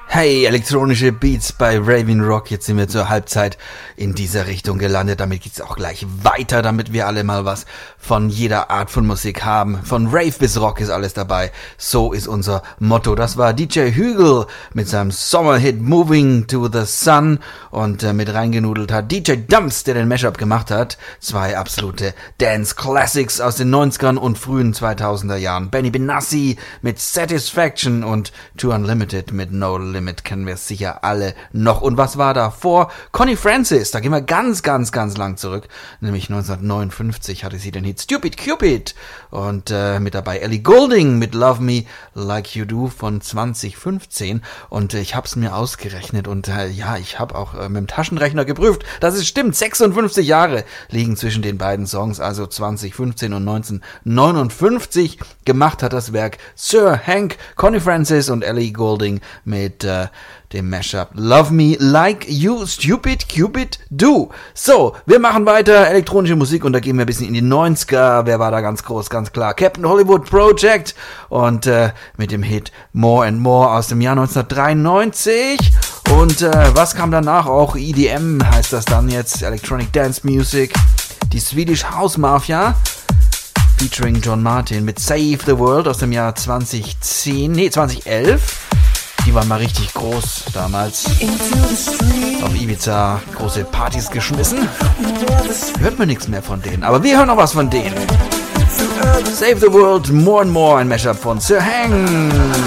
Hey, elektronische Beats bei Raving Rock. Jetzt sind wir zur Halbzeit in dieser Richtung gelandet. Damit geht's auch gleich weiter, damit wir alle mal was von jeder Art von Musik haben. Von Rave bis Rock ist alles dabei. So ist unser Motto. Das war DJ Hügel mit seinem Sommerhit Moving to the Sun. Und mit reingenudelt hat DJ Dumps, der den Mashup gemacht hat. Zwei absolute Dance Classics aus den 90ern und frühen 2000er Jahren. Benny Benassi mit Satisfaction und Too Unlimited mit No Limit kennen wir sicher alle noch. Und was war da vor? Connie Francis, da gehen wir ganz lang zurück. Nämlich 1959 hatte sie den Hit Stupid Cupid. Und mit dabei Ellie Goulding mit Love Me Like You Do von 2015. Und ich hab's mir ausgerechnet und ich habe auch mit dem Taschenrechner geprüft, dass es stimmt. 56 Jahre liegen zwischen den beiden Songs, also 2015 und 1959. Gemacht hat das Werk Sir Hank, Connie Francis und Ellie Goulding mit dem Mashup Love Me Like You Stupid Cupid Do. So, wir machen weiter elektronische Musik und da gehen wir ein bisschen in die 90er. Wer war da ganz groß? Ganz klar Captain Hollywood Project und mit dem Hit More and More aus dem Jahr 1993. Und was kam danach? Auch EDM heißt das dann jetzt, Electronic Dance Music. Die Swedish House Mafia featuring John Martin mit Save the World aus dem Jahr 2011. Die waren mal richtig groß damals. Auf Ibiza große Partys geschmissen. Hört man nichts mehr von denen, aber wir hören noch was von denen. Save the World, More and More, ein Mashup von Sir Hang.